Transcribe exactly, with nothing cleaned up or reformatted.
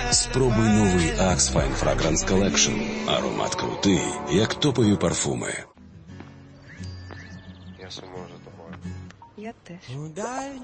Спробуй новий Axe Fine Fragrance Collection. Аромат крутий, як топові парфуми. Я сумую за тобою. Я теж.